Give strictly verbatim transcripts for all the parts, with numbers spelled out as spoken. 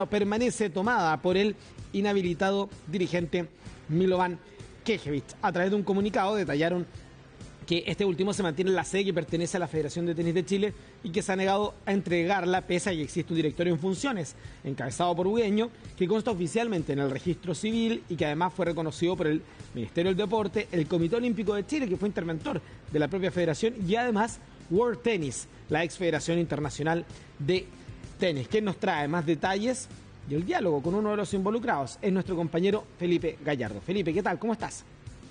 permanece tomada por el inhabilitado dirigente Milovan Knežević. A través de un comunicado detallaron que este último se mantiene en la sede que pertenece a la Federación de Tenis de Chile y que se ha negado a entregarla pese a que existe un directorio en funciones, encabezado por Bugueño, que consta oficialmente en el registro civil y que además fue reconocido por el Ministerio del Deporte, el Comité Olímpico de Chile, que fue interventor de la propia federación, y además World Tennis, la ex Federación Internacional de Tenis. ¿Quién nos trae más detalles y el diálogo con uno de los involucrados? Es nuestro compañero Felipe Gallardo. Felipe, ¿qué tal? ¿Cómo estás?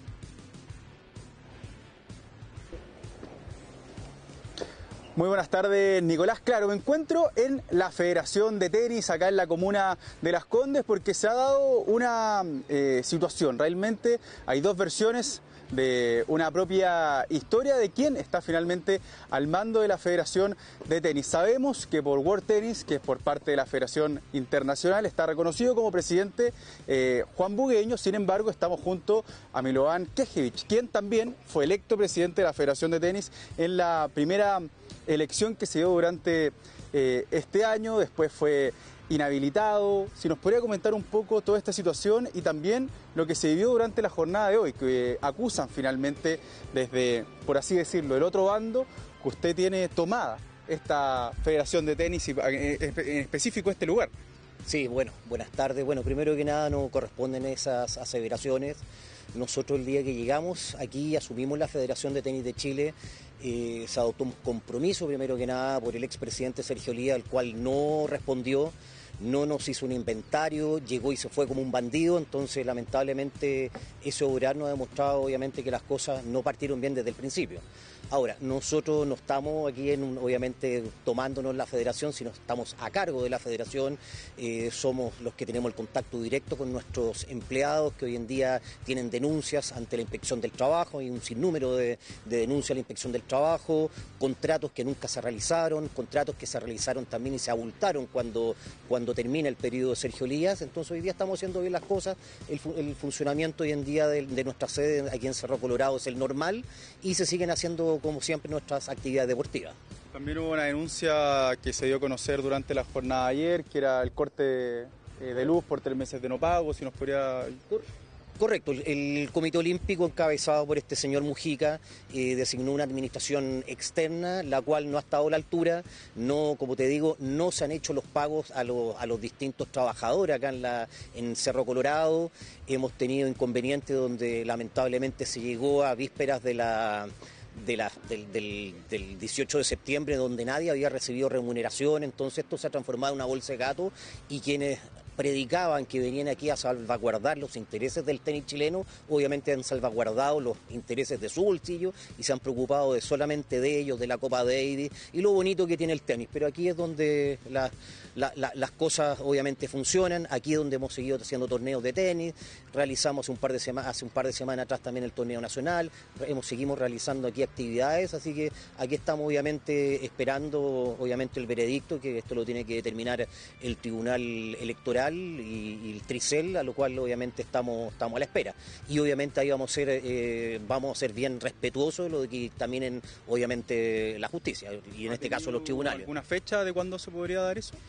Muy buenas tardes, Nicolás. Claro, me encuentro en la Federación de Tenis, acá en la comuna de Las Condes, porque se ha dado una eh, situación. Realmente hay dos versiones de una propia historia de quién está finalmente al mando de la Federación de Tenis. Sabemos que por World Tennis, que es por parte de la Federación Internacional, está reconocido como presidente eh, Juan Bugueño. Sin embargo, estamos junto a Milovan Knežević, quien también fue electo presidente de la Federación de Tenis en la primera elección que se dio durante eh, este año. Después fue inhabilitado. Si nos podría comentar un poco toda esta situación y también lo que se vivió durante la jornada de hoy, que eh, acusan finalmente desde, por así decirlo, el otro bando, que usted tiene tomada esta Federación de Tenis y en específico este lugar. Sí, bueno, buenas tardes. Bueno, primero que nada no corresponden esas aseveraciones. Nosotros el día que llegamos aquí asumimos la Federación de Tenis de Chile. Eh, se adoptó un compromiso primero que nada por el expresidente Sergio Lía, al cual no respondió, no nos hizo un inventario, llegó y se fue como un bandido. Entonces lamentablemente ese obrar nos ha demostrado obviamente que las cosas no partieron bien desde el principio. Ahora, nosotros no estamos aquí en un, obviamente tomándonos la federación, sino estamos a cargo de la federación, eh, somos los que tenemos el contacto directo con nuestros empleados que hoy en día tienen denuncias ante la Inspección del Trabajo, hay un sinnúmero de, de denuncias a la Inspección del Trabajo, contratos que nunca se realizaron, contratos que se realizaron también y se abultaron cuando, cuando termina el periodo de Sergio Lías. Entonces hoy día estamos haciendo bien las cosas, el, el funcionamiento hoy en día de, de nuestra sede aquí en Cerro Colorado es el normal y se siguen haciendo como siempre nuestras actividades deportivas. También hubo una denuncia que se dio a conocer durante la jornada de ayer, que era el corte de luz por tres meses de no pago, si nos podría... Correcto, el Comité Olímpico encabezado por este señor Mujica eh, designó una administración externa, la cual no ha estado a la altura, no, como te digo, no se han hecho los pagos a, lo, a los distintos trabajadores acá en, la, en Cerro Colorado, hemos tenido inconvenientes donde lamentablemente se llegó a vísperas de la... De la, del, del, del dieciocho de septiembre, donde nadie había recibido remuneración. Entonces esto se ha transformado en una bolsa de gato y quienes predicaban que venían aquí a salvaguardar los intereses del tenis chileno, obviamente han salvaguardado los intereses de su bolsillo y se han preocupado de solamente de ellos, de la Copa Davis y lo bonito que tiene el tenis. Pero aquí es donde la, la, la, las cosas obviamente funcionan, aquí es donde hemos seguido haciendo torneos de tenis, realizamos un par de semanas, hace un par de semanas atrás también el torneo nacional, hemos seguimos realizando aquí actividades, así que aquí estamos obviamente esperando obviamente el veredicto, que esto lo tiene que determinar el Tribunal Electoral y, y el Tricel, a lo cual obviamente estamos, estamos a la espera. Y obviamente ahí vamos a ser, eh, vamos a ser bien respetuosos de lo que también en, obviamente la justicia y en este caso los tribunales. ¿Alguna fecha de cuándo se podría dar eso?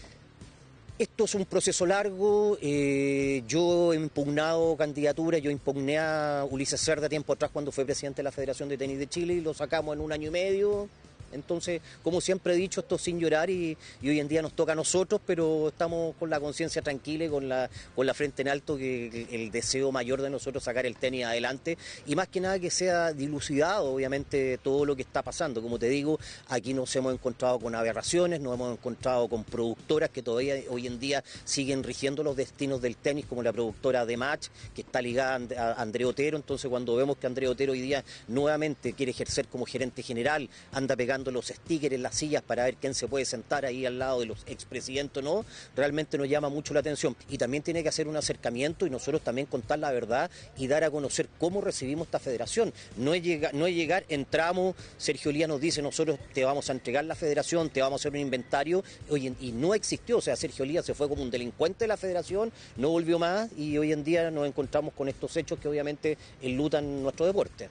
Esto es un proceso largo, eh, yo he impugnado candidatura, yo impugné a Ulises Cerda tiempo atrás cuando fue presidente de la Federación de Tenis de Chile y lo sacamos en un año y medio. Entonces, como siempre he dicho, esto sin llorar y, y hoy en día nos toca a nosotros, pero estamos con la conciencia tranquila y con la, con la frente en alto, que el, el deseo mayor de nosotros sacar el tenis adelante y más que nada que sea dilucidado, obviamente, todo lo que está pasando. Como te digo, aquí nos hemos encontrado con aberraciones, nos hemos encontrado con productoras que todavía hoy en día siguen rigiendo los destinos del tenis, como la productora de Match, que está ligada a André Otero. Entonces, cuando vemos que André Otero hoy día nuevamente quiere ejercer como gerente general, anda pegando los stickers en las sillas para ver quién se puede sentar ahí al lado de los expresidentes o no, realmente nos llama mucho la atención. Y también tiene que hacer un acercamiento y nosotros también contar la verdad y dar a conocer cómo recibimos esta federación. No es llegar, no es llegar entramos, Sergio Lía nos dice, nosotros te vamos a entregar la federación, te vamos a hacer un inventario, oye, y no existió. O sea, Sergio Lía se fue como un delincuente de la federación, no volvió más y hoy en día nos encontramos con estos hechos que obviamente enlutan nuestro deporte.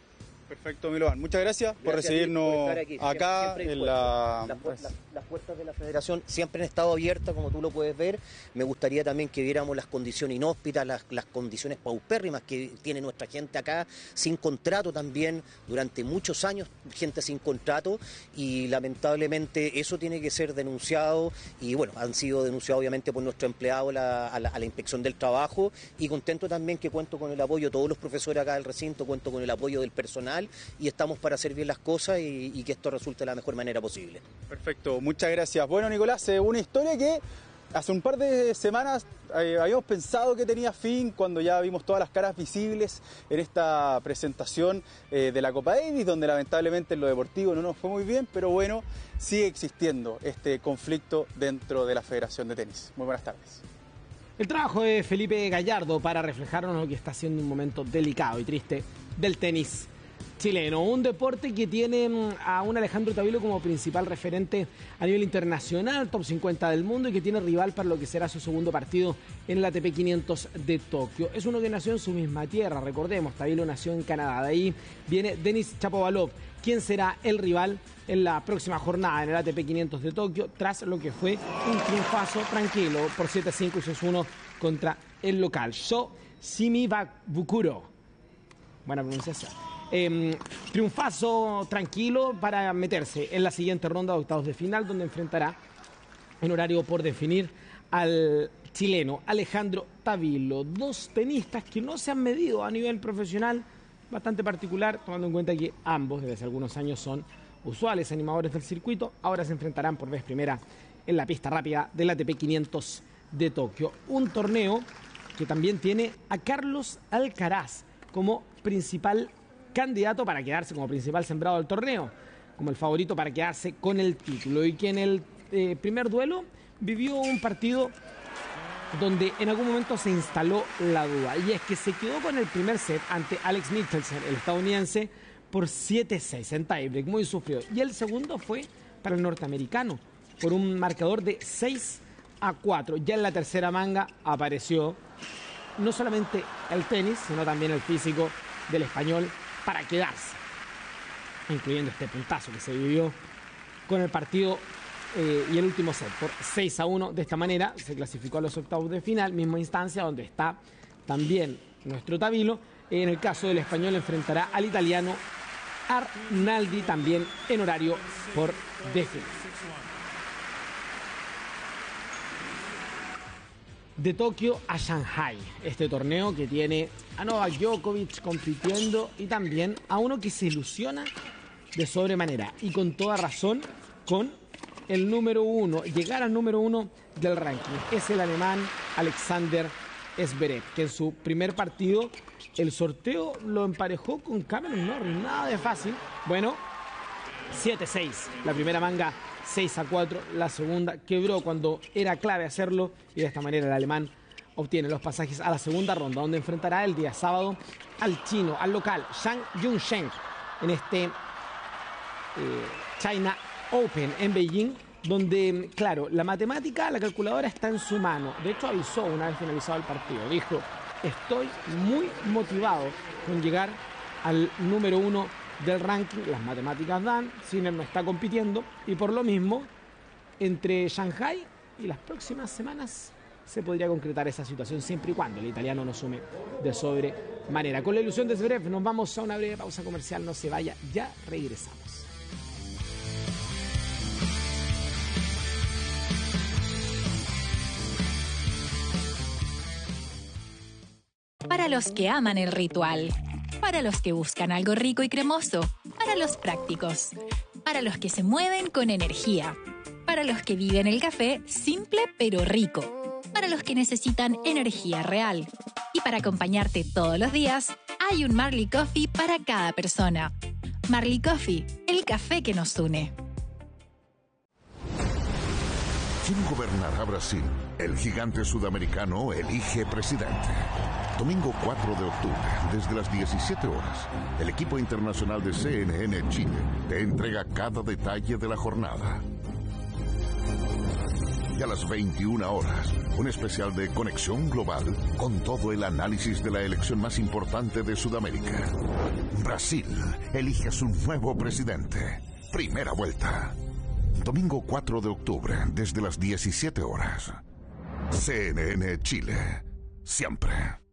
Perfecto, Milovan. Muchas gracias, gracias por recibirnos por aquí. acá siempre, siempre en la... Las, las, las puertas de la Federación siempre han estado abiertas, como tú lo puedes ver. Me gustaría también que viéramos las condiciones inhóspitas, las, las condiciones paupérrimas que tiene nuestra gente acá, sin contrato también, durante muchos años, gente sin contrato, y lamentablemente eso tiene que ser denunciado, y bueno, han sido denunciados obviamente por nuestro empleado la, a, la, a la Inspección del Trabajo, y contento también que cuento con el apoyo de todos los profesores acá del recinto, cuento con el apoyo del personal, y estamos para hacer bien las cosas y, y que esto resulte de la mejor manera posible. Perfecto, muchas gracias. Bueno, Nicolás, eh, una historia que hace un par de semanas eh, habíamos pensado que tenía fin cuando ya vimos todas las caras visibles en esta presentación eh, de la Copa Davis, donde lamentablemente en lo deportivo no nos fue muy bien, pero bueno, sigue existiendo este conflicto dentro de la Federación de Tenis. Muy buenas tardes. El trabajo de Felipe Gallardo para reflejarnos lo que está siendo un momento delicado y triste del tenis chileno, un deporte que tiene a un Alejandro Tavilo como principal referente a nivel internacional, top cincuenta del mundo, y que tiene rival para lo que será su segundo partido en el A T P quinientos de Tokio. Es uno que nació en su misma tierra, recordemos, Tavilo nació en Canadá, de ahí viene Denis Shapovalov, quien será el rival en la próxima jornada en el A T P quinientos de Tokio, tras lo que fue un triunfazo tranquilo por siete cinco y seis uno contra el local, Sho Shimibukuro. Buena pronunciación. Eh, triunfazo tranquilo para meterse en la siguiente ronda de octavos de final, donde enfrentará en horario por definir al chileno Alejandro Tavilo. Dos tenistas que no se han medido a nivel profesional, bastante particular, tomando en cuenta que ambos desde hace algunos años son usuales animadores del circuito. Ahora se enfrentarán por vez primera en la pista rápida del A T P quinientos de Tokio. Un torneo que también tiene a Carlos Alcaraz como principal candidato para quedarse como principal sembrado del torneo, como el favorito para quedarse con el título, y que en el eh, primer duelo vivió un partido donde en algún momento se instaló la duda, y es que se quedó con el primer set ante Alex Michelsen, el estadounidense, por siete seis en tiebreak, muy sufrido, y el segundo fue para el norteamericano por un marcador de seis a cuatro. Ya en la tercera manga apareció no solamente el tenis, sino también el físico del español para quedarse, incluyendo este puntazo que se vivió con el partido eh, y el último set por seis a uno. De esta manera se clasificó a los octavos de final, misma instancia donde está también nuestro Tavilo. En el caso del español enfrentará al italiano Arnaldi, también en horario por definir. De Tokio a Shanghai, este torneo que tiene a Novak Djokovic compitiendo y también a uno que se ilusiona de sobremanera y con toda razón con el número uno, llegar al número uno del ranking. Es el alemán Alexander Zverev, que en su primer partido el sorteo lo emparejó con Cameron Norrie, nada de fácil. Bueno, siete seis, la primera manga seis a cuatro, la segunda quebró cuando era clave hacerlo, y de esta manera el alemán obtiene los pasajes a la segunda ronda, donde enfrentará el día sábado al chino, al local Zhang Yunsheng, en este eh, China Open en Beijing, donde, claro, la matemática, la calculadora está en su mano. De hecho avisó una vez finalizado el partido, dijo: estoy muy motivado con llegar al número uno del ranking. Las matemáticas dan, Sinner no está compitiendo, y por lo mismo entre Shanghai y las próximas semanas se podría concretar esa situación, siempre y cuando el italiano no sume de sobremanera. Con la ilusión de Zverev nos vamos a una breve pausa comercial, no se vaya, ya regresamos. Para los que aman el ritual, para los que buscan algo rico y cremoso, para los prácticos, para los que se mueven con energía, para los que viven el café simple pero rico, para los que necesitan energía real. Y para acompañarte todos los días, hay un Marley Coffee para cada persona. Marley Coffee, el café que nos une. ¿Quién gobernará Brasil? El gigante sudamericano elige presidente. Domingo cuatro de octubre, desde las diecisiete horas, el equipo internacional de C N N Chile te entrega cada detalle de la jornada. Y a las veintiuna horas, un especial de Conexión Global con todo el análisis de la elección más importante de Sudamérica. Brasil elige a su nuevo presidente. Primera vuelta. Domingo cuatro de octubre, desde las diecisiete horas. C N N Chile. Siempre.